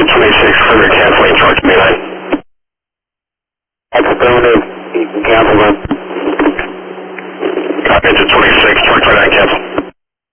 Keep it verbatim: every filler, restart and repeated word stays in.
twenty-six, clear canceling, charge me nine. Affirmative, cancel that. Copy, engine twenty-six, charge me nine, cancel.